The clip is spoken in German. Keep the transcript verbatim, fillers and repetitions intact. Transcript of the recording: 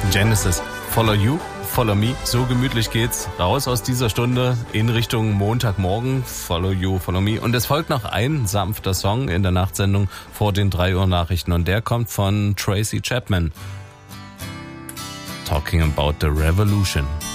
Genesis, Follow You, Follow Me, so gemütlich geht's raus aus dieser Stunde in Richtung Montagmorgen. Follow You, Follow Me. Und es folgt noch ein sanfter Song in der Nachtsendung vor den drei Uhr Nachrichten und der kommt von Tracy Chapman. Talking about the Revolution.